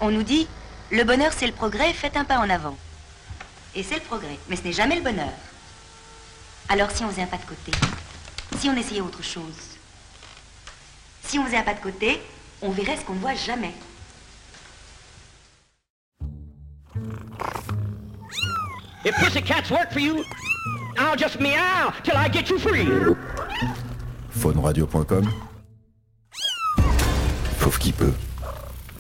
On nous dit, le bonheur c'est le progrès, faites un pas en avant. Et c'est le progrès, mais ce n'est jamais le bonheur. Alors si on faisait un pas de côté, si on essayait autre chose, si on faisait un pas de côté, on verrait ce qu'on ne voit jamais. If pussycats work for you, I'll just meow till I get you free. Fauneradio.com. Fauve qui peut.